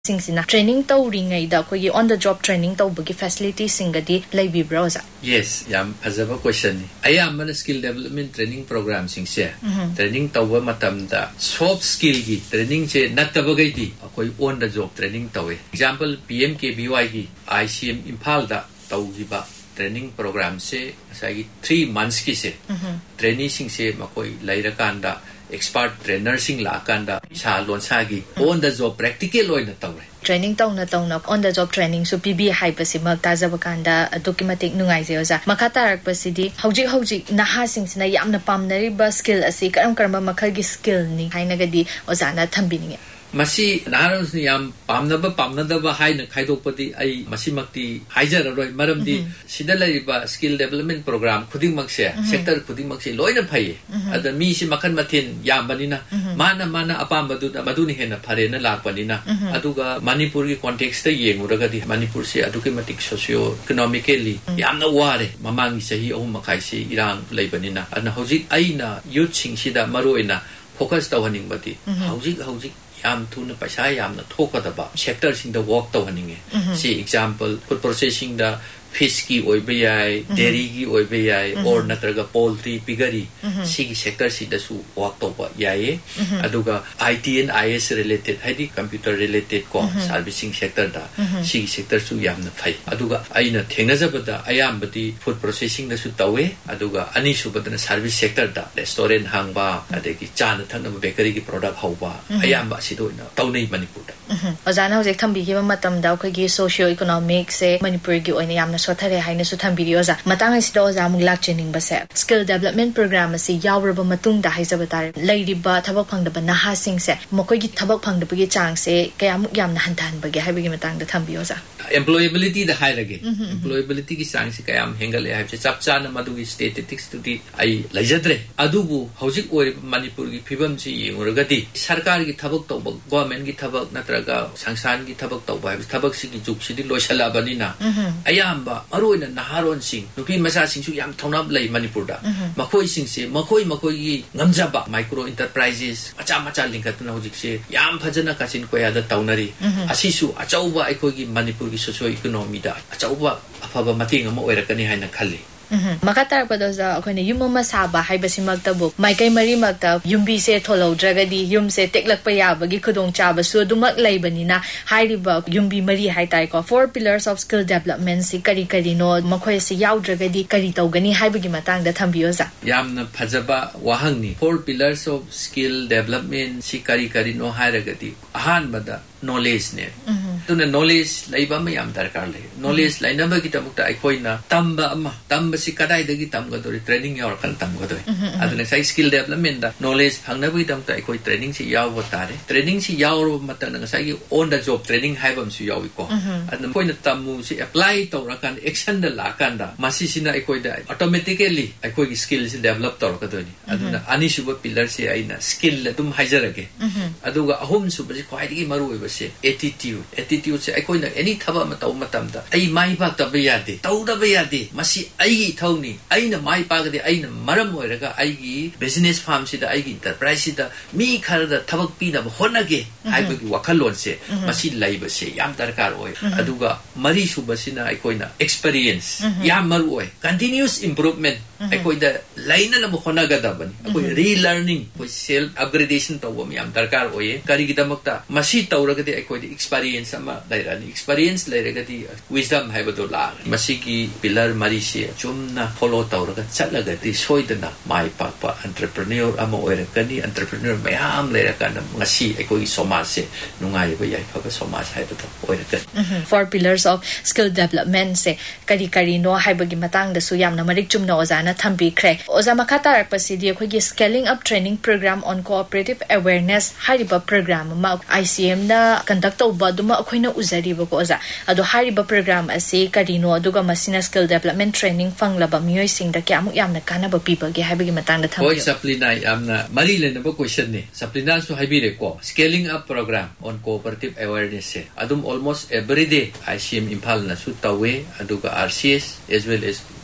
Singsina training tauringai da koi on the job training taubugi facility singadi laibi browser. Yes, yam phajaba question ni. Ayam skill development training program singse. Training tauba matamda soft skill gi training che natabagai di koi on the job training tawe. Example PMKVY gi ICM Impal da taugiba training program se asagi 3 months ki se. Training singse makoi lairakanda expert trainer sing la kanda sa lonsagi on the job practical loina tawre training tauna on the job training so PB hypasima tajabakanda documentic nungai zeoza makatarak pasidi hojik naha singsina yamna pamnari ba skill asi karam karma makhagi skill ni hainagadi ozana thambini Masi naharons ni yam pamnadaba haina khaidokpati ai masimakti haijararoi maramdi sidalaiba skill development program khudingmakse sector khudingmakse loina phai ada mi si makan mathin yambanina mana apambadu maduni hena pharena lakpanina aduga manipur gi context ta yenguragadi manipur se adukimatic socio economically yamna ware mamangi sahi ahum makhai se irang leibanina ana hojik aina youth singsida maroina focus tawhaning bati hojik yam thuna paisa yamna thokadaba sector sing the work tawhaninge see example food processing the fish ki oibiyai dairy ki oibiyai or natraga poultry piggery sigi sector si da su work toba yae aduga IT and IS related haidi computer related ko servicing sector da sigi sector su yamna phai aduga aina thengnajabada ayambadi food processing da su tawe aduga ani subadana service sector da restaurant hangba adegi chana thana bakery ki product hauba ayamba sidoina taunei manipur da ozana hojek thambi gi matam da khoi gi socio economic se manipur gi oina yamna sothare haina su thambiri oza matang asida oza mung lak chening base skill development program asi yawraba matung da haizabatar leiriba thabak phangdaba naha sing se mokoi gi thabak phangdaba gi chang se kayamuk yamna hantan bagi haibigi matang da thambi oza employability da hairage employability ki chang se kayam hengale haibse chapchana madugi statistics to di ai laijadre adubu hojik oi manipur gi phibam chi yenguragadi sarkar gi thabak tawba government gi thabak natraga sangsan gi thabak tawba haibse thabak si gi juk sidi loisalabani na ayam aroina naharon sing nupi masa sing su yam thonab lei manipur da makoi sing se makoi gi ngamjaba micro enterprises macha linkatna hojik se yam phajana kasin koya da taunari asisu achauba aikoi gi manipur gi socio economy da achauba afaba mating ama oirakani haina khalli makatar padoza akhone yumma saba haibasimakta bu maikai mari makta yumbi se tholo dragadi yum se teklak pa yabagi khudong chaba su dumak leibanina hairiba yumbi mari haitai ko 4 pillars of skill development si kari no makhoi se yaw dragadi kari tawgani haibagi matang da thambioza yamna phajaba wahangni 4 pillars of skill development si kari no hairagadi ahan bada knowledge ne tuna knowledge laiba ma yam darkar le knowledge lainaba ki tamukta aikoina tamba si kadai dagi tamga dori training yaw kan tamga doi aduna sai skill development da knowledge phangna bi tamta aikoi training si yaw batare training si yaw ro mata na sai ki on the job training haibam si yaw ko aduna koina tamu si apply tawrakan action da lakan da masi sina aikoi da automatically aikoi ki skill si develop tawra ka doni aduna ani suba pillar si aina skill dum haijarage aduga ahum suba si khwai gi maru oi se attitude se aikoina any thaba ma taw matamda ai mai ba ta bayade tawda bayade masi ai thawni aina mai pa gade aina maram oiraga ai gi business farm sida ai gi enterprise sida mi kharada thabak pi na honage haibagi wakalon se masi laiba se yam darkar oi aduga mari suba sina aikoina experience yam maru oi continuous improvement aikoida laina na honaga da bani akoi relearning koi self upgradation tawwa mi yam darkar oi kari gi damakta masi tawragadi aikoida experience ama lairani experience lairagadi wisdom haibado la masi ki pillar mari se chumna follow tawraga chalagadi soidana mai pa entrepreneur ama oirakani entrepreneur mayam lairakana ngasi aikoi somaj se nungai ba yai phaba somaj haibado oirakani 4 pillars of skill development se kari no haibagi matang da su yamna marik chumna ozana thambi kre oza makata rakpasidi akhoi scaling up training program on cooperative awareness hariba program ma ICM na conduct tawba duma akhoina uzari ba ko oza ado hariba program ase karino aduga masina skill development training fanglaba mioi sing da kyamuk yamna kana ba people ge haibagi matang da thambi oi supply amna mari le na ba question ne supply su haibire ko scaling up program on cooperative awareness se adum almost every day ICM Impal na su tawe aduga RCS as well as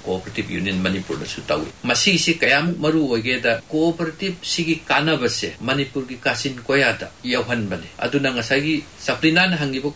cooperative union Manipur da su tawi masi si kayam maru oge da cooperative sigi kanabase Manipur ki kasin koya da yauhan bane aduna ngasagi saprinan hangi